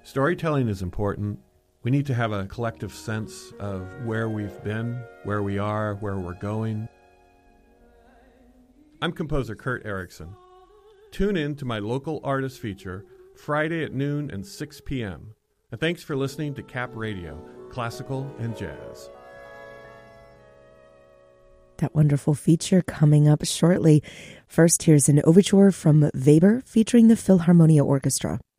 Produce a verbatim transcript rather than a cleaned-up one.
Storytelling is important. We need to have a collective sense of where we've been, where we are, where we're going. I'm composer Kurt Erickson. Tune in to my local artist feature Friday at noon and six p.m. And thanks for listening to Cap Radio, Classical and Jazz. That wonderful feature coming up shortly. First, here's an overture from Weber featuring the Philharmonia Orchestra.